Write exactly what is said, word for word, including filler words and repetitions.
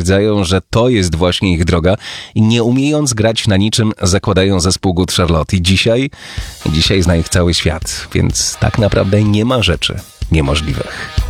stwierdzają, że to jest właśnie ich droga i nie umiejąc grać na niczym, zakładają zespół Good Charlotte. I dzisiaj, dzisiaj zna ich cały świat, więc tak naprawdę nie ma rzeczy niemożliwych.